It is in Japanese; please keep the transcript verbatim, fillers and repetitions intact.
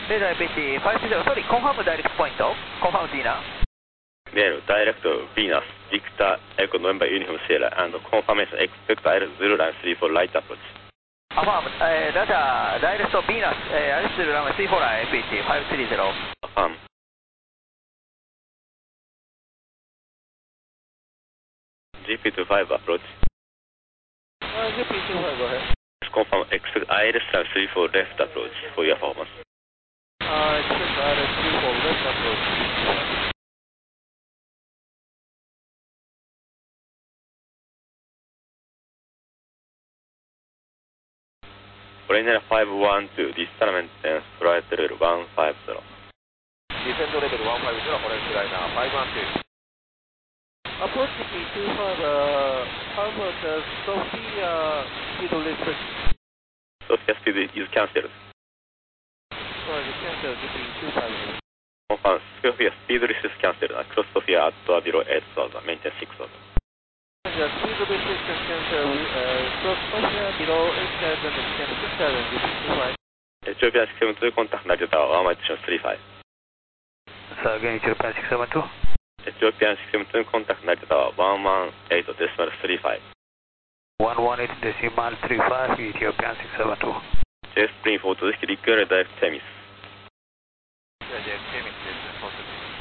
レーダー エーピーティー ファイブスリーゼロ、ソリ、コンファームダイレクトポイント、コンファームディーナ。 メール、ダイレクト、ヴィーナス、ビクター、エコ、ノエンバー、ユニフォーム、シエラ、and confirmation, expect アイエルゼロラインスリーフォー、ライトアプローチ。 アファーム、えー、ラジャー、ダイレクト、ヴィーナス、えー、アイエルゼロラインスリーフォーライン エーピーティー ファイブスリーゼロ。 アファーム。ジーピーツーファイブ アプローチ。 Uh, ジーピーツーファイブ、go ahead. Confirm, expect アイエルゼロラインスリーフォー left approach for your performance. Uh, expect アイエルゼロラインスリーフォー left approach. Liner five one two, descent maintenance, flight level one five zero. Descent level one five zero, correct liner five one two. Approach G P two five, uh, how about the Sophia speed restriction? Sophia speed is cancelled. Sorry, you cancelled G P two five. Confirm, Sophia speed restriction cancelled. Across Sophia at or below eight thousand, maintain six thousand. The speed restriction cancelled, uh, cross Sophia below eight thousand, maintain six thousand, G P two five. Ethiopian six seven two, contact Nigeria Tower, one one eight three five. So again, Ethiopian six seven two? Ethiopian six seven two, contact Nigeria Tower, one one eight decimal three five. one one eight decimal three five, Ethiopian six seven two. J Spring four two, require direct Temis. Yeah, direct Temis is